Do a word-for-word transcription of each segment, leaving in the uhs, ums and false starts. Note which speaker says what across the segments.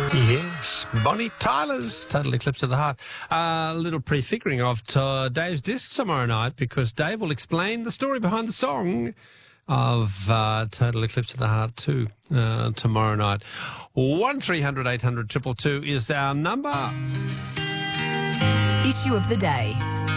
Speaker 1: Yes, Bonnie Tyler's Total Eclipse of the Heart. A uh, little prefiguring of t- Dave's disc tomorrow night, because Dave will explain the story behind the song of uh, Total Eclipse of the Heart too uh, tomorrow night. one three hundred eight hundred two two two is our number.
Speaker 2: Issue of the day.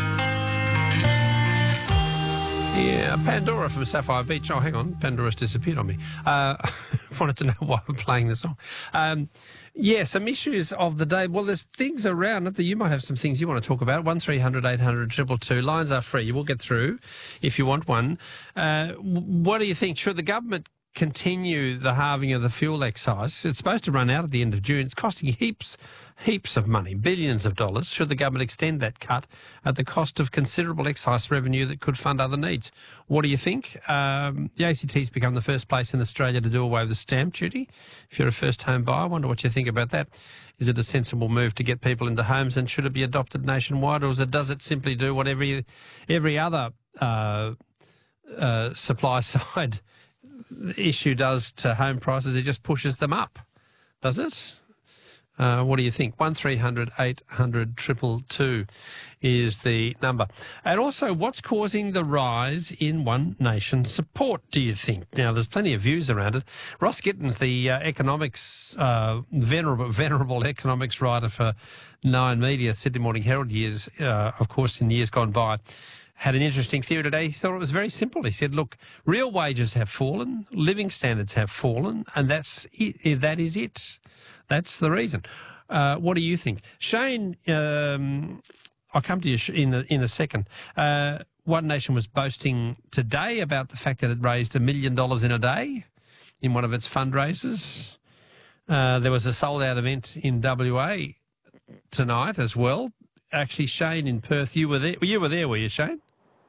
Speaker 1: Yeah, Pandora from Sapphire Beach. Oh, hang on, Pandora's disappeared on me. Uh, wanted to know why I'm playing this song. Um, yeah, some issues of the day. Well, there's things around it that you might have some things you want to talk about. one three hundred eight hundred two two two. Lines are free. You will get through if you want one. Uh, what do you think? Should the government continue the halving of the fuel excise? It's supposed to run out at the end of June. It's costing heaps, heaps of money, billions of dollars. Should the government extend that cut at the cost of considerable excise revenue that could fund other needs? What do you think? Um, the A C T's become the first place in Australia to do away with stamp duty. If you're a first-home buyer, I wonder what you think about that. Is it a sensible move to get people into homes, and should it be adopted nationwide, or does it simply do what every, every other uh, uh, supply side issue does to home prices? It just pushes them up, does it? Uh, what do you think? one three hundred eight hundred two two two is the number. And also, what's causing the rise in One Nation support, do you think? Now, there's plenty of views around it. Ross Gittins, the uh, economics, uh, venerable, venerable economics writer for Nine Media, Sydney Morning Herald years, uh, of course, in years gone by, had an interesting theory today. He thought it was very simple. He said, look, real wages have fallen, living standards have fallen, and that's it. That is it. That's the reason. Uh, what do you think? Shane, um, I'll come to you in a, in a second. Uh, One Nation was boasting today about the fact that it raised a million dollars in a day in one of its fundraisers. Uh, there was a sold-out event in W A tonight as well. Actually, Shane in Perth, you were there. You were there, were you, Shane?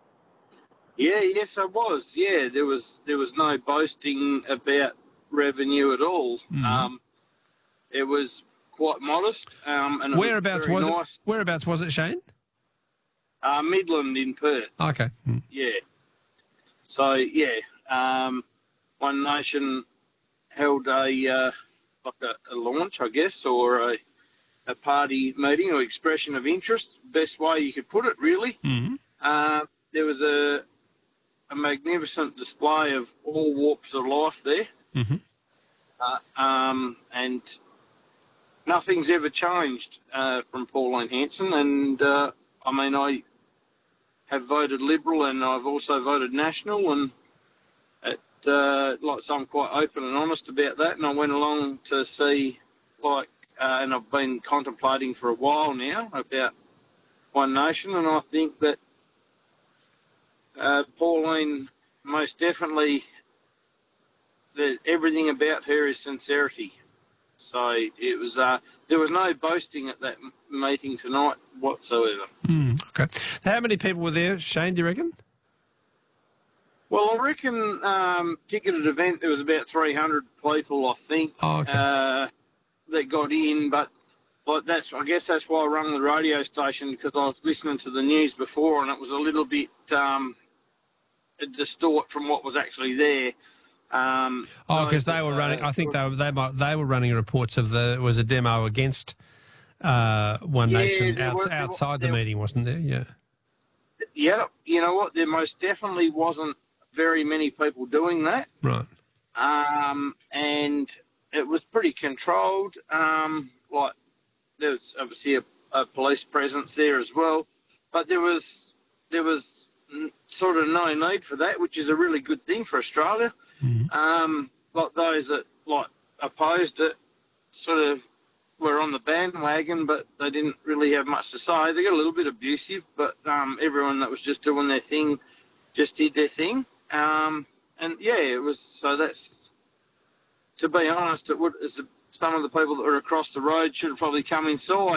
Speaker 3: Yeah, yes, I was. Yeah, there was there was no boasting about revenue at all. Mm. Um, it was quite modest. Um, and
Speaker 1: whereabouts
Speaker 3: it was,
Speaker 1: was
Speaker 3: nice.
Speaker 1: it? Whereabouts was it, Shane?
Speaker 3: Uh, Midland in Perth.
Speaker 1: Okay. Mm.
Speaker 3: Yeah. So yeah, um, One Nation held a uh, like a, a launch, I guess, or a a party meeting or expression of interest. Best way you could put it, really.
Speaker 1: Mm-hmm.
Speaker 3: Uh, there was a a magnificent display of all walks of life there.
Speaker 1: Mm-hmm.
Speaker 3: Uh, um, and nothing's ever changed uh, from Pauline Hanson. And, uh, I mean, I have voted Liberal and I've also voted National, and it, uh, like, so I'm quite open and honest about that. And I went along to see, like, uh, and I've been contemplating for a while now about One Nation, and I think that Uh, Pauline, most definitely, the, everything about her is sincerity. So it was. Uh, there was no boasting at that m- meeting tonight whatsoever.
Speaker 1: Mm, okay. How many people were there, Shane, do you reckon?
Speaker 3: Well, I reckon um, ticketed event, there was about three hundred people, I think,
Speaker 1: oh, okay.
Speaker 3: uh, that got in. But like that's, I guess that's why I rang the radio station, because I was listening to the news before, and it was a little bit Um, distort from what was actually there. Um,
Speaker 1: oh, because they were running. I think they were, they might, they were running reports of the it was a demo against uh, One
Speaker 3: yeah,
Speaker 1: Nation out,
Speaker 3: were,
Speaker 1: outside
Speaker 3: there,
Speaker 1: the meeting, wasn't there? Yeah.
Speaker 3: Yeah. You know what? There most definitely wasn't very many people doing that.
Speaker 1: Right.
Speaker 3: Um, and it was pretty controlled. Um, like there was obviously a, a police presence there as well, but there was there was. sort of no need for that, which is a really good thing for Australia.
Speaker 1: Mm-hmm.
Speaker 3: Um, like those that like opposed it sort of were on the bandwagon, but they didn't really have much to say. They got a little bit abusive, but um, everyone that was just doing their thing just did their thing. Um, and yeah, it was, so that's, to be honest, it would, some of the people that were across the road should have probably come inside.